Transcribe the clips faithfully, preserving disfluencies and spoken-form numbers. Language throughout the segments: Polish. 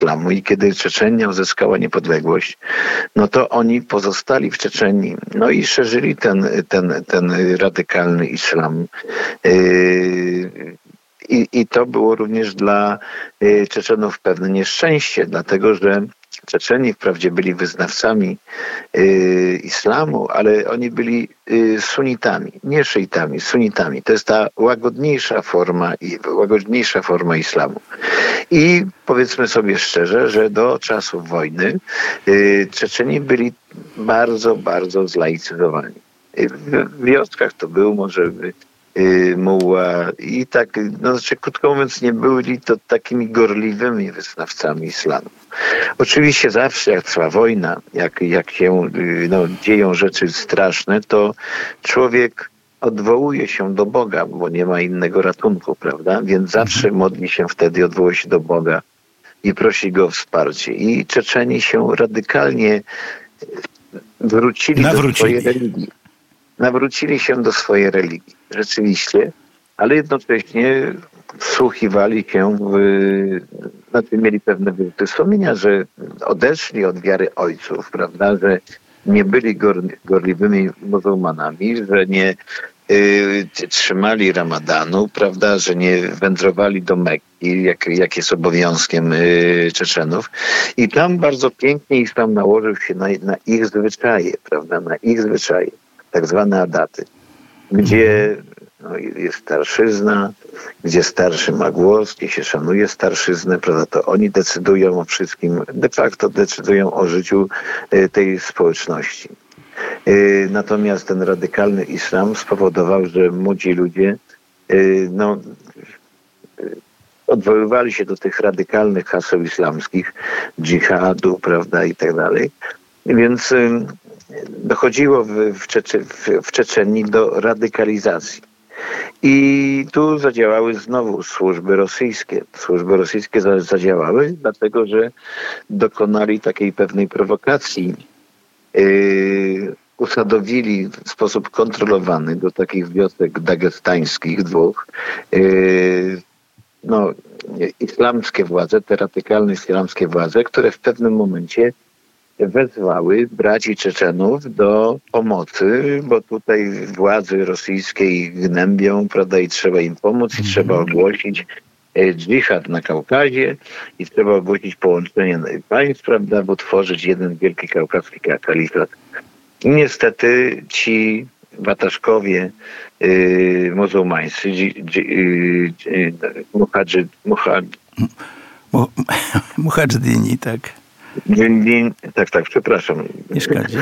islamu i kiedy Czeczenia uzyskała niepodległość, no to oni pozostali w Czeczenii, no i szerzyli ten, ten, ten radykalny islam. I, I to było również dla Czeczenów pewne nieszczęście, dlatego że Czeczeni wprawdzie byli wyznawcami y, islamu, ale oni byli y, sunitami, nie szyitami, sunitami. To jest ta łagodniejsza forma, łagodniejsza forma islamu. I powiedzmy sobie szczerze, że do czasów wojny y, Czeczeni byli bardzo, bardzo zlaicyzowani. Y, w wioskach to był może y, muła i tak, no znaczy krótko mówiąc, nie byli to takimi gorliwymi wyznawcami islamu. Oczywiście zawsze jak trwa wojna, jak, jak się no, dzieją rzeczy straszne, to człowiek odwołuje się do Boga, bo nie ma innego ratunku, prawda? Więc zawsze modli się wtedy, odwołuje się do Boga i prosi Go o wsparcie. I Czeczeni się radykalnie wrócili do swojej religii. Nawrócili się do swojej religii, rzeczywiście, ale jednocześnie wsłuchiwali się w, znaczy mieli pewne wyrzuty sumienia, że odeszli od wiary ojców, prawda, że nie byli gor, gorliwymi muzułmanami, że nie y, trzymali ramadanu, prawda, że nie wędrowali do Mekki, jak, jak jest obowiązkiem y, Czeczenów. I tam bardzo pięknie islam nałożył się na, na ich zwyczaje, prawda, na ich zwyczaje. Tak zwane adaty, gdzie no, jest starszyzna, gdzie starszy ma głos, gdzie się szanuje starszyznę, prawda, to oni decydują o wszystkim, de facto decydują o życiu y, tej społeczności. Y, natomiast ten radykalny islam spowodował, że młodzi ludzie y, no, y, odwoływali się do tych radykalnych haseł islamskich, dżihadu, prawda, i tak dalej. Więc y, dochodziło w, w, Czeczy, w, w Czeczenii do radykalizacji. I tu zadziałały znowu służby rosyjskie. Służby rosyjskie zadziałały, dlatego że dokonali takiej pewnej prowokacji. Yy, usadowili w sposób kontrolowany do takich wiosek dagestańskich dwóch yy, no, islamskie władze, te radykalne islamskie władze, które w pewnym momencie wezwały braci Czeczenów do pomocy, bo tutaj władze rosyjskie ich gnębią, prawda, i trzeba im pomóc, i trzeba ogłosić dżihad na Kaukazie, i trzeba ogłosić połączenie państw, prawda, bo tworzyć jeden wielki kaukaski kalifat. I niestety ci wataszkowie yy, muzułmańscy, muhadżdini, tak. Tak, tak, przepraszam. Nie szkodzi.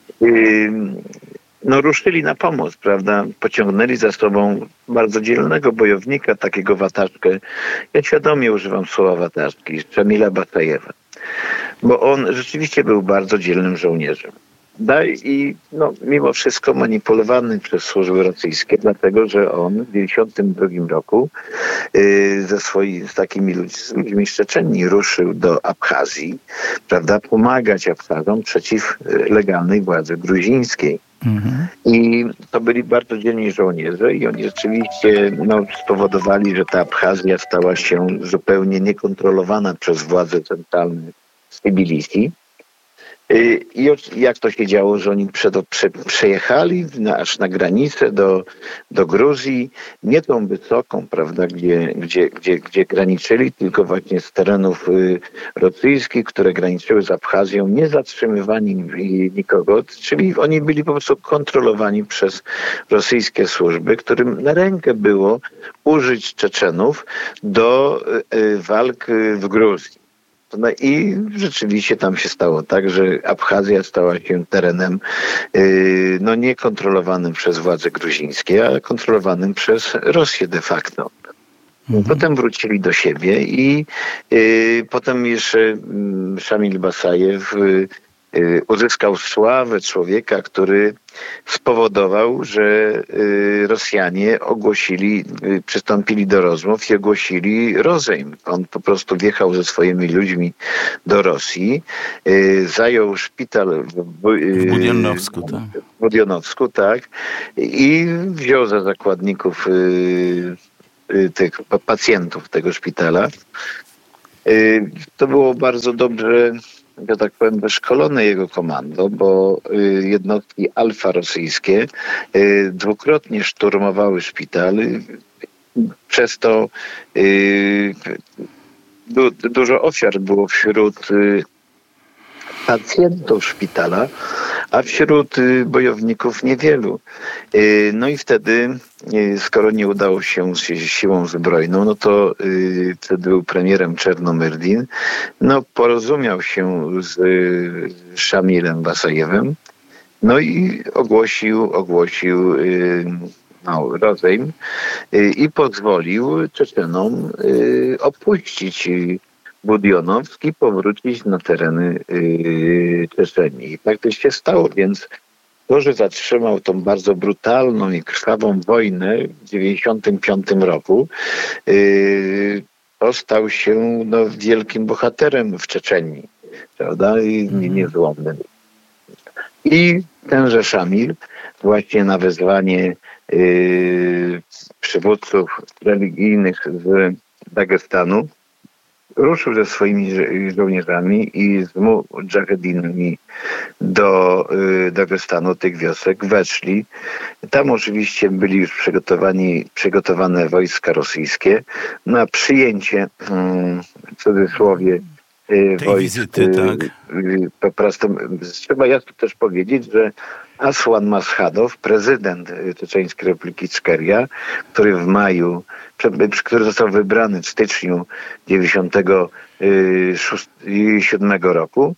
No ruszyli na pomoc, prawda? Pociągnęli za sobą bardzo dzielnego bojownika, takiego wataszkę. Ja świadomie używam słowa wataszki, Szamila Basajewa. Bo on rzeczywiście był bardzo dzielnym żołnierzem. I no, mimo wszystko manipulowany przez służby rosyjskie, dlatego że on w tysiąc dziewięćset dziewięćdziesiątym drugim roku yy, ze swoimi, z takimi ludźmi, z ludźmi z Czeczenii ruszył do Abchazji, prawda, pomagać Abchazom przeciw legalnej władzy gruzińskiej. Mhm. I to byli bardzo dzielni żołnierze i oni rzeczywiście no, spowodowali, że ta Abchazja stała się zupełnie niekontrolowana przez władze centralne z Tbilisi. I jak to się działo, że oni prze, prze, przejechali na, aż na granicę do, do Gruzji, nie tą wysoką, prawda, gdzie, gdzie, gdzie, gdzie graniczyli, tylko właśnie z terenów y, rosyjskich, które graniczyły z Abchazją, nie zatrzymywani nikogo, czyli oni byli po prostu kontrolowani przez rosyjskie służby, którym na rękę było użyć Czeczenów do y, walk w Gruzji. No i rzeczywiście tam się stało tak, że Abchazja stała się terenem yy, no niekontrolowanym przez władze gruzińskie, ale kontrolowanym przez Rosję de facto. Mhm. Potem wrócili do siebie i yy, potem jeszcze yy, Szamil Basajew yy, uzyskał sławę człowieka, który spowodował, że Rosjanie ogłosili, przystąpili do rozmów i ogłosili rozejm. On po prostu wjechał ze swoimi ludźmi do Rosji, zajął szpital w, w Budionowsku, tak. w Budionowsku, tak, i wziął za zakładników tych pacjentów tego szpitala. To było bardzo dobrze, że tak powiem, wyszkolone jego komando, bo jednostki alfa rosyjskie dwukrotnie szturmowały szpital. Przez to dużo ofiar było wśród pacjentów szpitala, a wśród bojowników niewielu. No i wtedy, skoro nie udało się z siłą zbrojną, no to wtedy był premierem Czernomyrdin, no porozumiał się z Szamilem Basajewem, no i ogłosił, ogłosił no, rozejm i pozwolił Czeczenom opuścić Budionowsk i powrócić na tereny yy, Czeczenii. I tak też się stało, więc to, że zatrzymał tą bardzo brutalną i krwawą wojnę w dziewięćdziesiątym piątym roku, yy, to stał się no, wielkim bohaterem w Czeczenii, prawda? I mm. niezłomnym. I tenże Szamil właśnie na wezwanie yy, przywódców religijnych z Dagestanu ruszył ze swoimi żo- żołnierzami i z mudżahedinami do y, Dagestanu, tych wiosek, weszli. Tam oczywiście byli już przygotowani, przygotowane wojska rosyjskie na przyjęcie, y, w cudzysłowie, y, tej wojsk. wizyty, y, tak. y, po prostu trzeba jasno też powiedzieć, że Aslan Maschadow, prezydent Czeczeńskiej Republiki Iczkeria, który w maju, który został wybrany w styczniu dziewięćdziesiątego siódmego roku,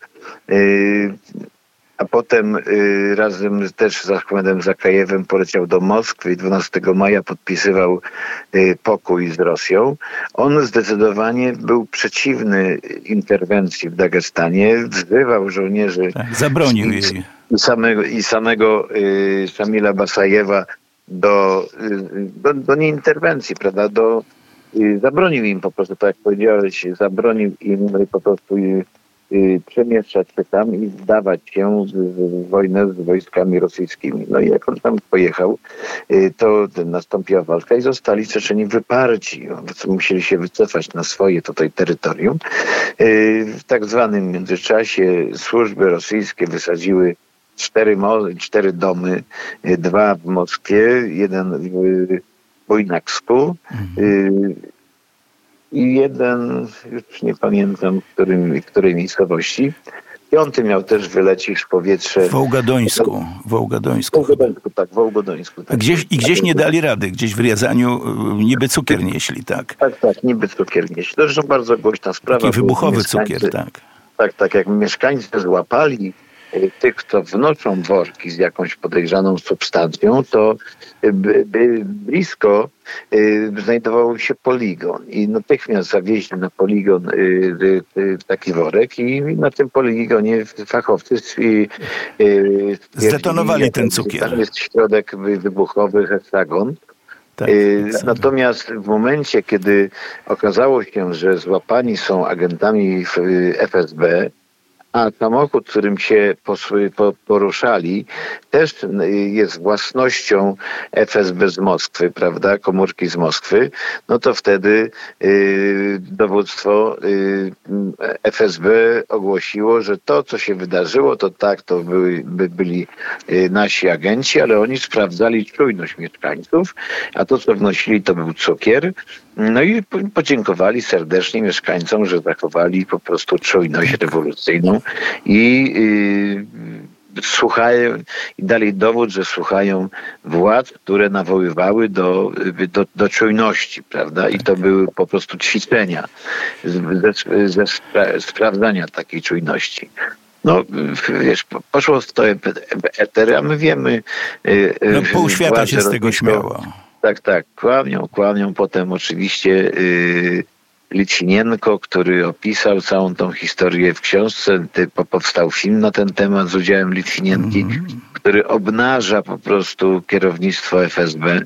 a potem razem też z Achmedem Zakajewem poleciał do Moskwy i dwunastego maja podpisywał pokój z Rosją. On zdecydowanie był przeciwny interwencji w Dagestanie, wzywał żołnierzy... Tak, zabronił jej. I samego, i samego y, Szamila Basajewa do, y, do, do nieinterwencji, prawda? Do, y, zabronił im po prostu, tak jak powiedziałeś, zabronił im po prostu y, y, przemieszczać się tam i wdawać się w, w wojnę z wojskami rosyjskimi. No i jak on tam pojechał, y, to nastąpiła walka i zostali Czeczeni wyparci. Musieli się wycofać na swoje tutaj terytorium. Y, w tak zwanym międzyczasie służby rosyjskie wysadziły Cztery, cztery domy, dwa w Moskwie, jeden w Bujnaksku mhm. i jeden, już nie pamiętam w którym, której miejscowości. Piąty miał też wylecieć w powietrze. W Wołgadońsku. W Wołgadońsku, Wołgadońsku tak, w Wołgadońsku. Tak. Gdzieś, I gdzieś nie dali rady, gieś w Riazaniu niby cukier nieśli, tak? Tak, tak, niby cukier nieśli. To zresztą bardzo głośna sprawa. Taki wybuchowy cukier, tak. Tak, tak, jak mieszkańcy złapali tych, kto wnoszą worki z jakąś podejrzaną substancją, to by, by blisko y, znajdował się poligon i natychmiast zawieźli na poligon y, y, taki worek i na tym poligonie fachowcy y, y, zdetonowali ten cukier. Tam jest środek wybuchowy, heksagon. Tak, natomiast w momencie, kiedy okazało się, że złapani są agentami F S B, a samochód, którym się poruszali, też jest własnością F S B z Moskwy, prawda, komórki z Moskwy, no to wtedy y, dowództwo y, F S B ogłosiło, że to, co się wydarzyło, to tak, to były, by byli y, nasi agenci, ale oni sprawdzali czujność mieszkańców, a to, co wnosili, to był cukier. No i podziękowali serdecznie mieszkańcom, że zachowali po prostu czujność rewolucyjną i yy, słuchają i dali dowód, że słuchają władz, które nawoływały do, do, do czujności, prawda? I to były po prostu ćwiczenia ze, ze spra- sprawdzania takiej czujności. No, wiesz, poszło z to etery, a my wiemy... Yy, no pół świata się z tego śmiało. Tak, tak, kłamią, kłamią. Potem oczywiście yy, Litwinienko, który opisał całą tą historię w książce. Powstał film na ten temat z udziałem Litwinienki, mm. który obnaża po prostu kierownictwo F S B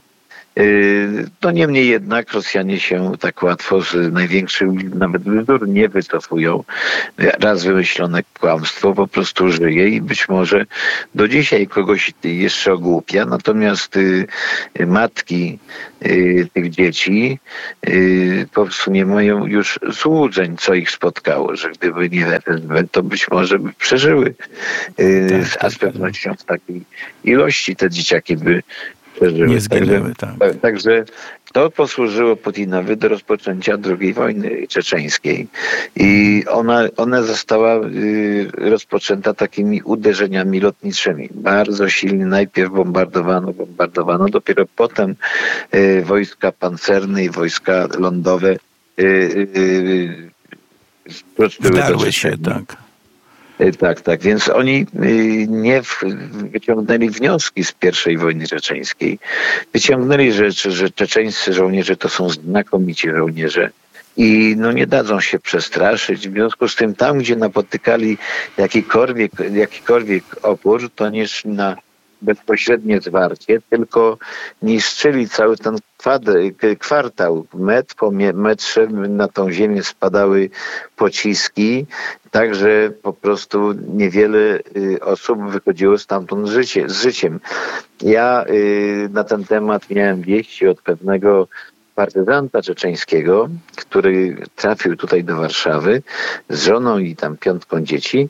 No niemniej jednak Rosjanie się tak łatwo z największych nawet bzdur nie wycofują. Raz wymyślone kłamstwo po prostu żyje i być może do dzisiaj kogoś jeszcze ogłupia. Natomiast matki tych dzieci po prostu nie mają już złudzeń, co ich spotkało, że gdyby nie F S B, to być może by przeżyły. Tak, a z pewnością w takiej ilości te dzieciaki by przeżyły. Nie zginęły, tak. Także, także to posłużyło Putinowi do rozpoczęcia drugiej wojny czeczeńskiej. I ona, ona została y, rozpoczęta takimi uderzeniami lotniczymi. Bardzo silnie. Najpierw bombardowano, bombardowano. Dopiero potem y, wojska pancerne i wojska lądowe y, y, y, wdarły się, tak. Tak, tak. Więc oni nie wyciągnęli wnioski z pierwszej wojny czeczeńskiej. Wyciągnęli, że, że czeczeńscy żołnierze to są znakomici żołnierze i no nie dadzą się przestraszyć. W związku z tym tam, gdzie napotykali jakikolwiek, jakikolwiek opór, to nie szli na bezpośrednie zwarcie, tylko niszczyli cały ten kwartał. Metr po metrze na tą ziemię spadały pociski, tak że po prostu niewiele osób wychodziło stamtąd życie, z życiem. Ja na ten temat miałem wieści od pewnego partyzanta czeczeńskiego, który trafił tutaj do Warszawy z żoną i tam piątką dzieci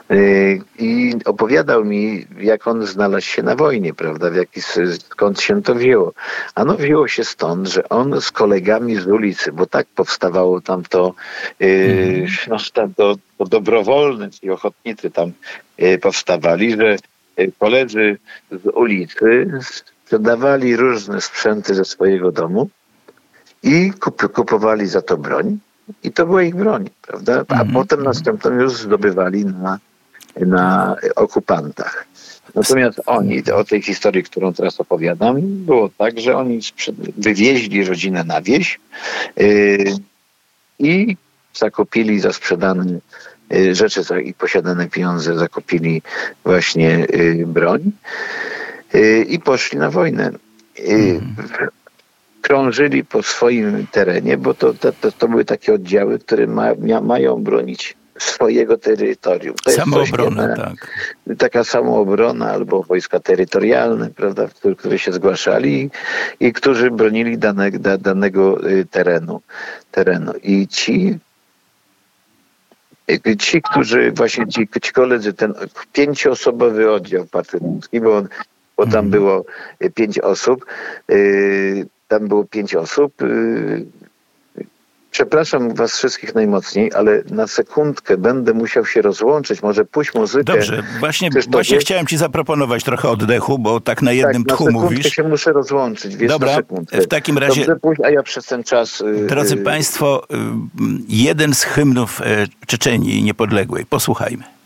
i opowiadał mi, jak on znalazł się na wojnie, prawda, w jaki, skąd się to wzięło. Ano wzięło się stąd, że on z kolegami z ulicy, bo tak powstawało tam to, mm. no, tam to, to dobrowolne, ci ochotnicy tam powstawali, że koledzy z ulicy sprzedawali różne sprzęty ze swojego domu i kupowali za to broń. I to była ich broń, prawda? A mm-hmm. potem następnie już zdobywali na, na okupantach. Natomiast oni, o tej historii, którą teraz opowiadam, było tak, że oni wywieźli rodzinę na wieś yy, i zakupili za sprzedane yy, rzeczy za, i posiadane pieniądze, zakupili właśnie yy, broń yy, i poszli na wojnę. Yy, mm-hmm. Krążyli po swoim terenie, bo to, to, to były takie oddziały, które ma, mia, mają bronić swojego terytorium. To samoobrona, jest tak. Taka samoobrona albo wojska terytorialne, prawda, które się zgłaszali i, i którzy bronili dane, da, danego terenu, terenu. I ci, ci, którzy właśnie, ci, ci koledzy, ten pięcioosobowy oddział partyzancki, bo, bo tam mm. było pięć osób, yy, Tam było pięć osób. Przepraszam was wszystkich najmocniej, ale na sekundkę będę musiał się rozłączyć. Może puść muzykę. Dobrze, właśnie, właśnie chciałem ci zaproponować trochę oddechu, bo tak na jednym tak, tchu na mówisz. się muszę rozłączyć, wiesz, Dobra, na sekundkę. w takim razie... Dobrze, puść, a ja przez ten czas... Drodzy yy... państwo, jeden z hymnów Czeczenii Niepodległej. Posłuchajmy.